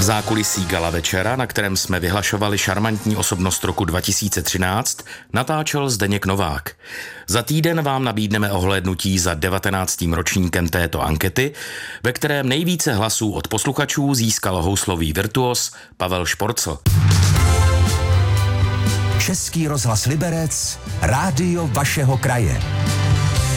Zákulisí gala večera, na kterém jsme vyhlašovali šarmantní osobnost roku 2013, natáčel Zdeněk Novák. Za týden vám nabídneme ohlédnutí za 19. ročníkem této ankety, ve kterém nejvíce hlasů od posluchačů získal houslový virtuos Pavel Šporcl. Český rozhlas Liberec, rádio vašeho kraje.